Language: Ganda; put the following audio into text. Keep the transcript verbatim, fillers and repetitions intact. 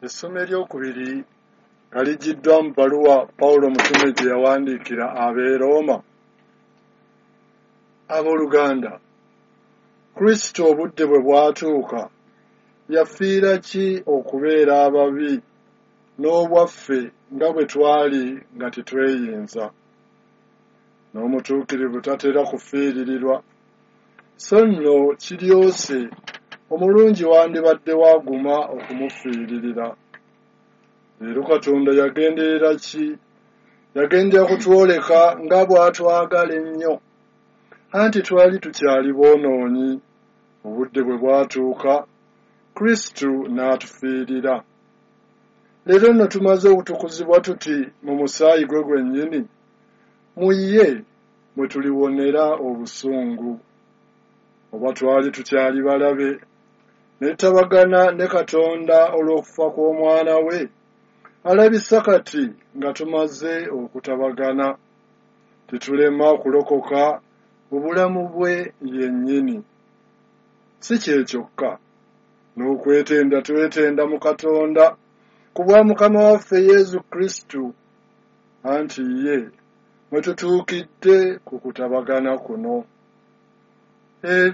Essomo eryokubiri nga ligiddwa mu bbaluwa Pawulo mutume gye yawandiikira ab'e Roma. Abooluganda, Kristo obudde bwe bwatuuka yafiira ki okubeera ababi n'obwaffe nga bwe twali nga tetweyinza? N'omutuukirivu tatera kufiiririrwa, so nno kiryose omulungi wandibadde waaguma okumufiiririra. Leero Katonda yagenderera ki? Yagendera kutwoleka nga bw'atwagala ennyo, anti twali tukyali boonoonyi. Obudde bwe bwatuuka, Kristo n'atufiirira. Leero nno tumaze okutukuzibwa tuti mu musaayi gwe gwennyini, mu ye mwe tuliwonera obusungu. Oba twali tukyali balabe, ne tutabagana ne Katonda olw'okufa kw'omwana we, alabisa kati nga tumaze okutabagana, tetulema okulokoka mu bulamu bwe yennyini. Si kye kyokka, n'okwetenda twetenda mu Katonda ku bwa Mukama waffe Yesu Kristo, anti ye mwe tutuukidde ku kutabagana kuno.